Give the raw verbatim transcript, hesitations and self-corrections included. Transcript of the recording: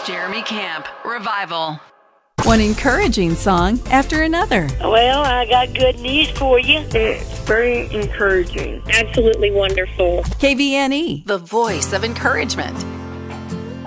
Jeremy Camp, Revival. One encouraging song after another. Well, I got good news for you. It's very encouraging. Absolutely wonderful. K V N E, The voice of encouragement.